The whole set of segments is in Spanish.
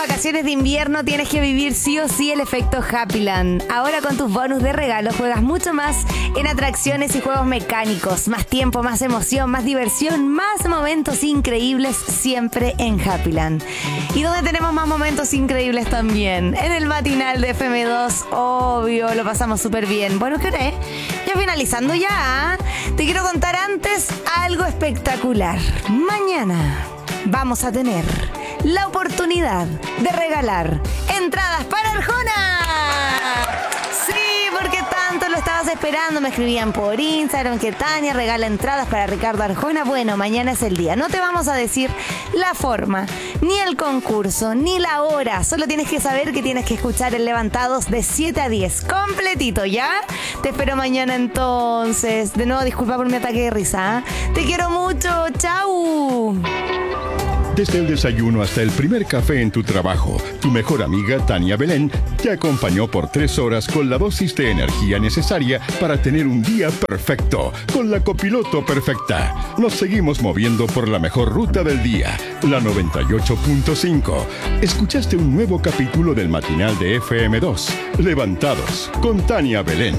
vacaciones de invierno tienes que vivir sí o sí el efecto Happyland. Ahora con tus bonus de regalo juegas mucho más en atracciones y juegos mecánicos. Más tiempo, más emoción, más diversión, más momentos increíbles siempre en Happyland. ¿Y dónde tenemos más momentos increíbles también? En el matinal de FM2, obvio, lo pasamos súper bien. Bueno, ¿qué hora es? Ya finalizando ya. Te quiero contar antes algo espectacular. Mañana vamos a tener la oportunidad de regalar entradas para Arjona. Sí, porque tanto lo estabas esperando. Me escribían por Instagram que Tania regala entradas para Ricardo Arjona. Bueno, mañana es el día. No te vamos a decir la forma, ni el concurso, ni la hora. Solo tienes que saber que tienes que escuchar el Levantados de 7 a 10. Completito, ¿ya? Te espero mañana entonces. De nuevo, disculpa por mi ataque de risa. Te quiero mucho. ¡Chau! Desde el desayuno hasta el primer café en tu trabajo, tu mejor amiga Tania Belén te acompañó por 3 horas con la dosis de energía necesaria para tener un día perfecto, con la copiloto perfecta. Nos seguimos moviendo por la mejor ruta del día, la 98.5. Escuchaste un nuevo capítulo del matinal de FM2, Levantados, con Tania Belén.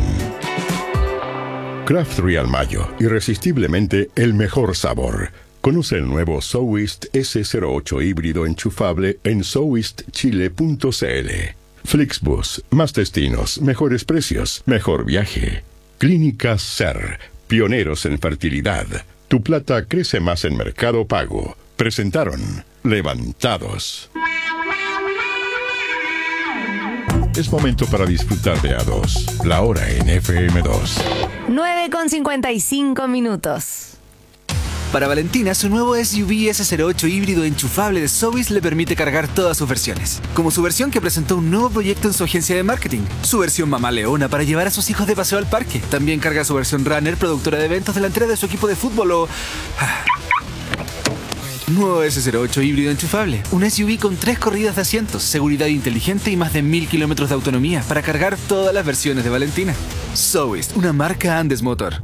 Kraft Real Mayo, irresistiblemente el mejor sabor. Conoce el nuevo Soist S08 híbrido enchufable en soistchile.cl. Flixbus, más destinos, mejores precios, mejor viaje. Clínica SER, pioneros en fertilidad. Tu plata crece más en Mercado Pago. Presentaron Levantados. Es momento para disfrutar de A2, la hora en FM2. 9:55. Para Valentina, su nuevo SUV S08 híbrido enchufable de Sobeys le permite cargar todas sus versiones. Como su versión que presentó un nuevo proyecto en su agencia de marketing. Su versión Mamá Leona para llevar a sus hijos de paseo al parque. También carga su versión Runner, productora de eventos delantera de su equipo de fútbol o... Nuevo S08 híbrido enchufable. Un SUV con 3 corridas de asientos, seguridad inteligente y más de 1000 kilómetros de autonomía para cargar todas las versiones de Valentina. Sobeys, una marca Andes Motor.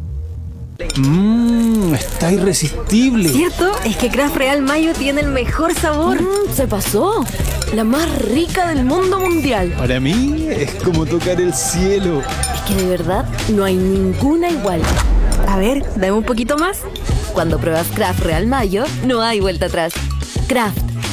Está irresistible. ¿Cierto? Es que Kraft Real Mayo tiene el mejor sabor. Se pasó. La más rica del mundo mundial. Para mí es como tocar el cielo. Es que de verdad no hay ninguna igual. A ver, dame un poquito más. Cuando pruebas Kraft Real Mayo, no hay vuelta atrás. Kraft,